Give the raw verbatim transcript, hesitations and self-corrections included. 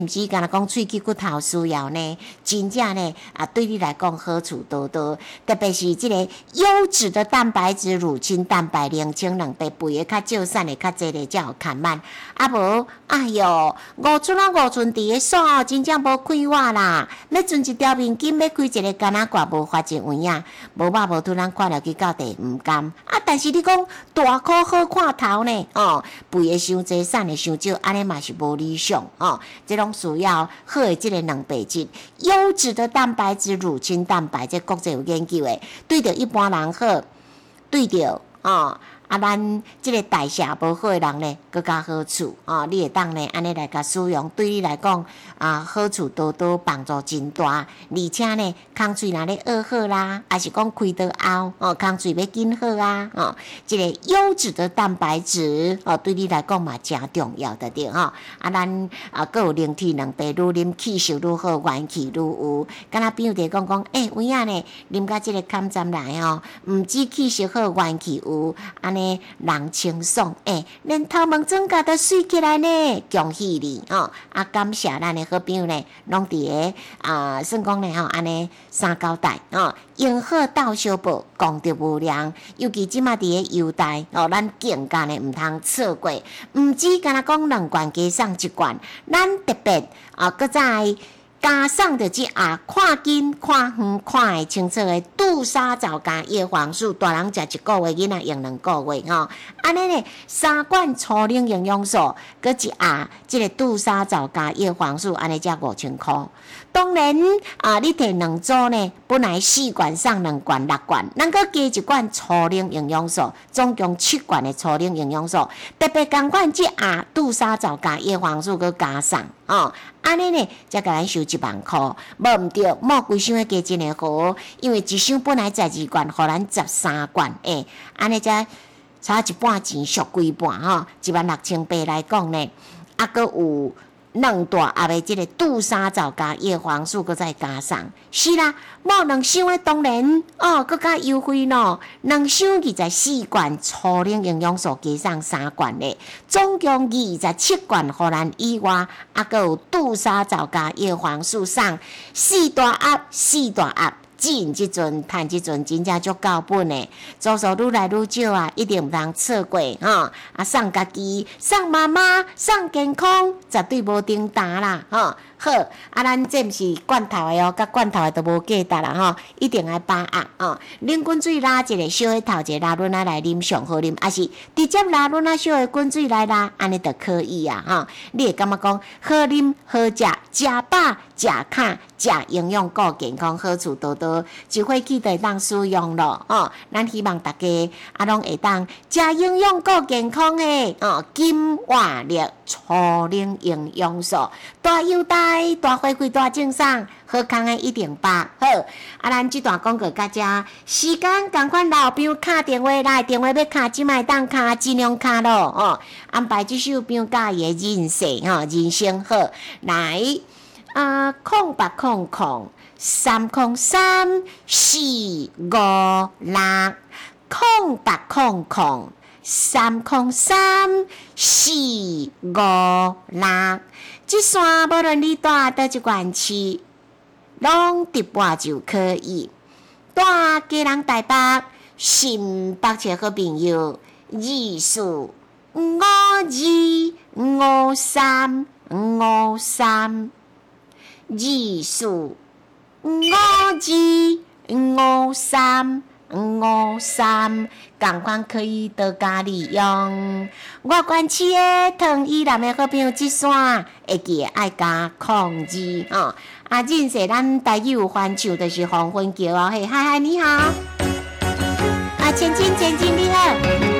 毋是干那讲喙齿骨头需要呢，真正呢啊，对你来讲好处多多。特别是这个优质的蛋白质、乳清蛋白、零清两倍，肥的较少，瘦的较济的，才有看慢。啊无，哎哟，五寸啊五寸伫个线，真正无开活啦。要存一条面筋，要开一个干那挂，无发一位啊，无肉无突然看了去到地毋甘。啊，但是你讲大颗好看头呢，哦，肥的伤济，瘦的伤少，安尼嘛是无理想哦。这种需要好的这个蛋白质，优质的蛋白质、乳清蛋白，这国际有研究的，对着一般人好，对着哦。啊，咱即个代谢无好诶人呢，更加好处哦。你会当呢安尼来甲使用，对你来讲啊，好处多多，帮助真大。而且呢，空喙若咧饿好啦，还是讲开刀后哦，空喙要紧好啊哦。即个优质的蛋白质哦，对你来讲嘛真重要的对吼。啊，咱啊，佫有零体两倍，愈啉气血愈好，元气愈有。敢若比如伫讲讲，诶、欸，有影呢，啉甲即个坎站来哦，毋止气血好，元气有，安尼。人清爽，诶、欸，连头毛整甲都水起来呢，恭喜你哦！啊，感谢咱的好朋友呢，拢伫个啊，算讲呢吼，安尼三交代哦，用好到小宝，功德无量。尤其即马伫个优待哦，咱更加呢毋通错过，毋止干那讲两罐加送一罐，咱特别啊，搁再。加上着即啊，看近、看远、看会清楚的杜莎藻加叶黄素，大人食一个月，囡仔用两个月吼。安尼呢，三罐初龄营养素，搁一啊，即、这个杜莎藻加叶黄素，安尼才五千箍。当然啊，你摕两组呢，本来四罐送两罐六罐，咱搁加一罐初龄营养素，总共七罐的初龄营养素，特别共款即啊，杜莎藻加叶黄素搁加上哦。安尼呢，才甲咱收一万箍，无毋对，莫规箱的加真诶好，因为一箱本来十二罐，互咱十三罐，诶，安尼才差一半钱，俗几半吼，一万六千八来讲呢，啊，搁有两大盒的即个杜莎藻加叶黄素，搁再加上，是啦，莫两箱的当然哦，搁较优惠咯，两箱二十四罐初龄营养素加上三罐咧，总共二十七罐，互咱以外，啊，搁有杜莎藻加叶黄素送四大盒，四大盒。进即阵，趁即阵，真正足够本诶，组数愈来愈少啊，一定毋通错过吼！啊，送家己，送妈妈，送健康，绝对无顶打啦吼！好，啊，咱这毋是罐头诶哦，甲罐头诶都无价值啦吼，一定爱把握哦。啉滚水拉一个小诶头，一个拉轮啊来啉上好啉，啊是直接拉轮啊小诶滚水来拉，安尼就可以啊吼。你会感觉讲好啉好食，食饱食卡。食营养够健康，好处多多，一会起就会当使用咯。哦，咱希望大家啊，拢会当食营养够健康诶。哦，金活力初龄营养素，大优待、大回馈、大赠送，好康诶一定八。好，啊，咱这段广告到这，时间赶快老朋友敲电话来，电话要敲，即卖当敲，尽量敲咯。哦，安排这首朋友家己诶人生，吼、哦，人生好来。啊，空八空空，三空三四五六，空八空空，三空三四五六。这线无论你住倒一县市，拢直播就可以。住家人台北，新北市好朋友，二四五二五三五三。二四五二五三五三，同款可以多加利用。我关市的唐依南的好朋友，这线会记爱加控制哦。啊，认识咱台语有翻唱，就是黄昏桥哦。嘿，嗨嗨，你好。啊，千金千金你好。